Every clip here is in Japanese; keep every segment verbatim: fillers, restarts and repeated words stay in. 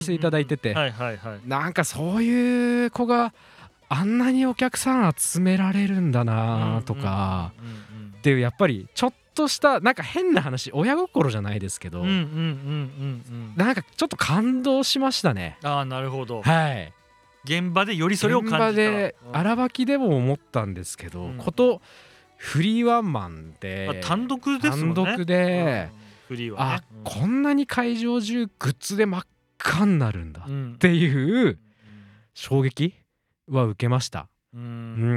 していただいてて、 はいはいはい、 なんかそういう子があんなにお客さん集められるんだなとかっていう、やっぱりちょっとしたなんか変な話、親心じゃないですけど、なんかちょっと感動しましたね。 ああ、なるほど。 はい、 現場でよりそれを感じた。 現場で荒ばきでも思ったんですけど、うん、ことフリーワンマンで単独ですもんね。 単独で、 うん、フリーはね、 あ、こんなに会場中グッズで真っ赤になるんだっていう衝撃は受けました。うん、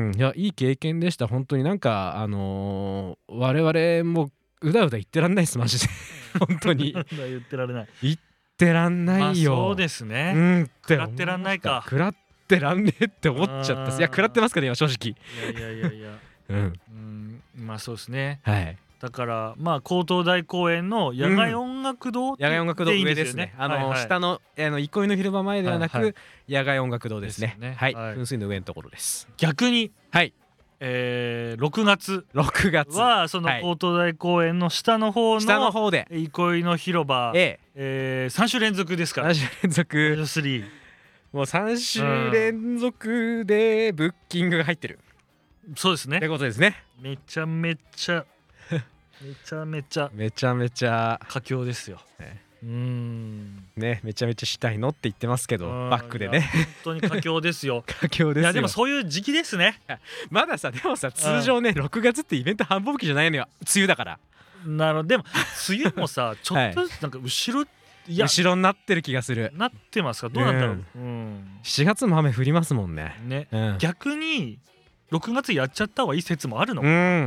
うん、いやいい経験でした。本当になんかあのー、我々もうだうだ言ってらんないですマジで本当に言ってられない、 言ってらんないよ。 まあ、そうですね、 うん、 食らってらんないか、 食らってらんねえって思っちゃった。いや食らってますかね今正直。 いやいやいやいやうん、うん、まあそうですね。 はい。 だからまあ高等大公園の野外音楽堂、 うん、野外音楽堂上ですね。あの、はいはい、下のあの憩いの広場前ではなく、はいはい、野外音楽堂ですね。ね、はい、はい、噴水の上のところです。 逆に、 はい、 えー、ろくがつろくがつはその高等大公園の下の方の下の方で憩いの広場、えええー、さん週連続ですから。 さん週連続スリーもうさん週連続でブッキングが入ってる、 うん、そうですね。 ってことですね。 めちゃめちゃめちゃめちゃめちゃめちゃ佳境ですよ、ね、うーんね、めちゃめちゃしたいのって言ってますけどバックでね本当に佳境ですよ佳境ですよ。 いやでもそういう時期ですね。 まださ、でもさ通常ね、うん、ろくがつってイベント繁忙期じゃないのよ、梅雨だから。 なるほど。でも梅雨もさちょっとずつなんか後ろ、 いや後ろになってる気がする。 なってますか、どうなんだろう、うんうん、 しちがつも雨降りますもんね。 ね、うん、逆にろくがつやっちゃった方がいい説もあるの、 うん、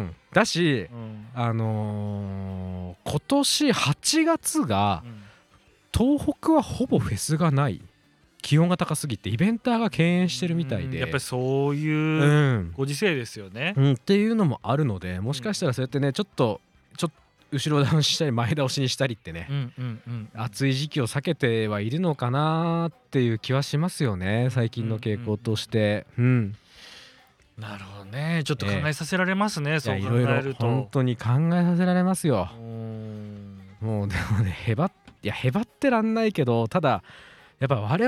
だし、うん、あのー、今年はちがつが、うん、東北はほぼフェスがない、気温が高すぎてイベンターが敬遠してるみたいで、 やっぱりそういうご時世ですよね、 うんうん、っていうのもあるので、もしかしたらそうやってねちょっとちょっと後ろ倒ししたり前倒しにしたりってね、うんうんうん、暑い時期を避けてはいるのかなっていう気はしますよね、最近の傾向として。うん、うんうんなるほどね。ちょっと考えさせられますね、えー、そう考えると。 いろいろ本当に考えさせられますよ。もうでもねへばいやへばってらんないけど、ただやっぱ我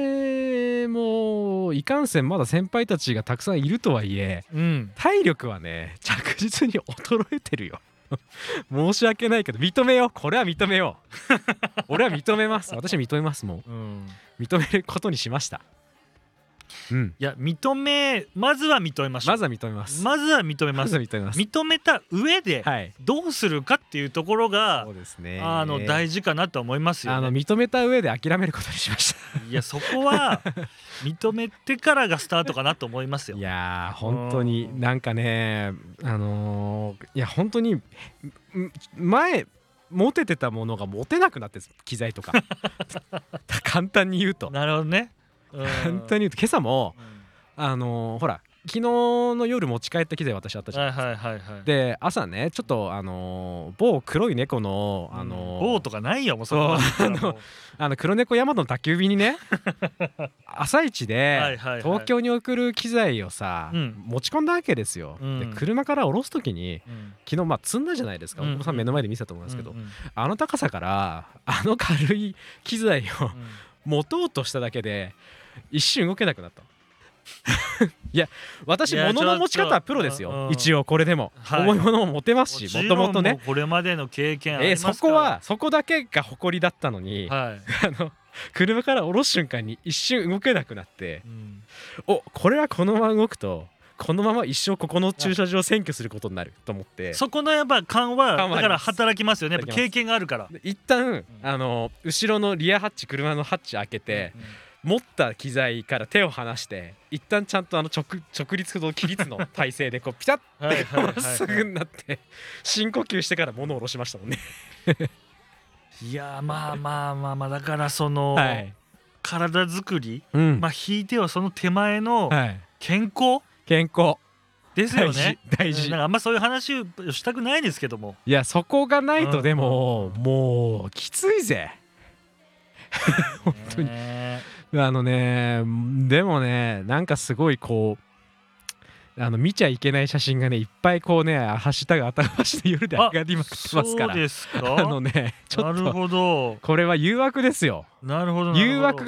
々もいかんせんまだ先輩たちがたくさんいるとはいえ、うん、体力はね着実に衰えてるよ申し訳ないけど認めよう、これは認めよう俺は認めます、私は認めます、もう、うん、認めることにしました。うん、 いや認めまずは認めましょう。 まずは認めますまずは認めます。 認めます。 認めた上でどうするかっていうところが、そうですね、あの大事かなと思いますよね。 あの認めた上で諦めることにしましたいやそこは認めてからがスタートかなと思いますよ。 いや本当になんかねあのー、いや本当に前持ててたものが持てなくなって機材とか簡単に言うと。 なるほどね。 簡単に言うと今朝も、うん、あのー、ほら昨日の夜持ち帰った機材私あったじゃないですか、はいはいはいはい、で朝ねちょっとあのー、某黒い猫の、あのーうん、某とかないよもうそこあのあの黒猫ヤマトの宅急便にね朝一で東京に送る機材をさ、うん、持ち込んだわけですよ、うん、で車から降ろす時に、うん、昨日まあ積んだじゃないですか、お子さん目の前で見せたと思いますけど、うんうん、あの高さからあの軽い機材を、うん、持とうとしただけで一瞬動けなくなったいや私物の持ち方はプロですよ、うん、一応これでも、はい、重いものも持てますし、もともとねこれまでの経験ありますから、 えー、そこはそこだけが誇りだったのに、はい、あの車から降ろす瞬間に一瞬動けなくなって、うん、おこれはこのまま動くとこのまま一生ここの駐車場を占拠することになると思って、 そこのやっぱ勘はだから働きますよね、やっぱ経験があるから。 一旦、うん、あの後ろのリアハッチ車のハッチ開けて、うんうん、持った機材から手を離して一旦ちゃんとあの 直, 直立の起立の体勢でこうピタッてまっすぐになって深呼吸してから物を下ろしましたもんねいやまあまあまあまあだからその、はい、体作り、うん、まあ引いてはその手前の健康、はい、 健康ですよね。 大事。 なんかあんまそういう話をしたくないですけども、 いやそこがないとでも、うん、もうきついぜ本当にあのねでもねなんかすごいこうあの見ちゃいけない写真がねいっぱいこうねハッシュタグあたがしの夜で上がりまくってますから。 そうですか。 あのねちょっとなるほど、 これは誘惑ですよ。 なるほど誘惑